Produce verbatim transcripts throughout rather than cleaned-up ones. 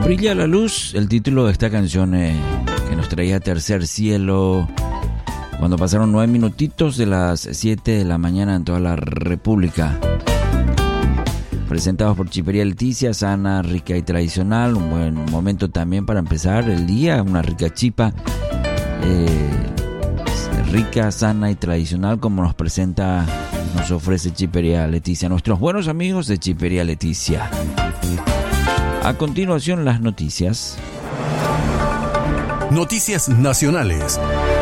Brilla la luz, el título de esta canción eh, que nos traía Tercer Cielo, cuando pasaron nueve minutitos de las siete de la mañana en toda la República. Presentados por Chipería Leticia, sana, rica y tradicional. Un buen momento también para empezar el día, una rica chipa, eh, rica, sana y tradicional, como nos presenta, nos ofrece Chipería Leticia, nuestros buenos amigos de Chipería Leticia. A continuación, las noticias. Noticias nacionales.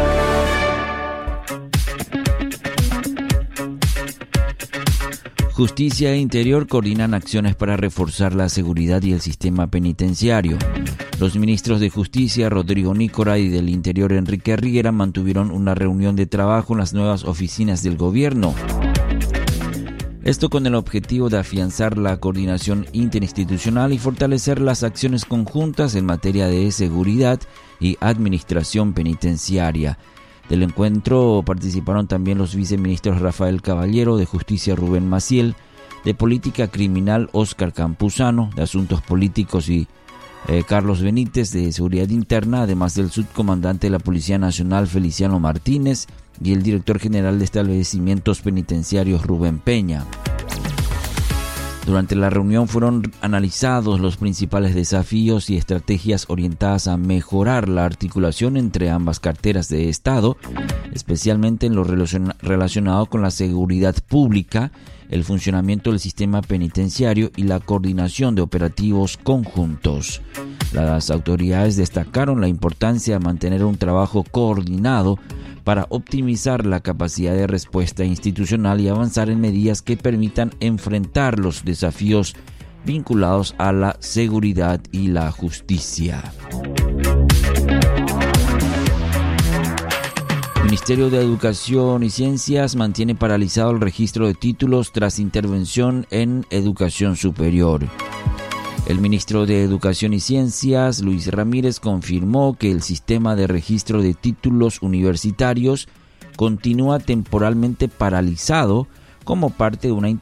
Justicia e Interior coordinan acciones para reforzar la seguridad y el sistema penitenciario. Los ministros de Justicia, Rodrigo Nícora, y del Interior, Enrique Riguera, mantuvieron una reunión de trabajo en las nuevas oficinas del gobierno. Esto con el objetivo de afianzar la coordinación interinstitucional y fortalecer las acciones conjuntas en materia de seguridad y administración penitenciaria. Del encuentro participaron también los viceministros Rafael Caballero, de Justicia Rubén Maciel, de Política Criminal Óscar Campuzano, de Asuntos Políticos y eh, Carlos Benítez, de Seguridad Interna, además del subcomandante de la Policía Nacional Feliciano Martínez y el director general de Establecimientos Penitenciarios Rubén Peña. Durante la reunión fueron analizados los principales desafíos y estrategias orientadas a mejorar la articulación entre ambas carteras de Estado, especialmente en lo relacionado con la seguridad pública, el funcionamiento del sistema penitenciario y la coordinación de operativos conjuntos. Las autoridades destacaron la importancia de mantener un trabajo coordinado para optimizar la capacidad de respuesta institucional y avanzar en medidas que permitan enfrentar los desafíos vinculados a la seguridad y la justicia. El Ministerio de Educación y Ciencias mantiene paralizado el registro de títulos tras intervención en educación superior. El ministro de Educación y Ciencias, Luis Ramírez, confirmó que el sistema de registro de títulos universitarios continúa temporalmente paralizado como parte de una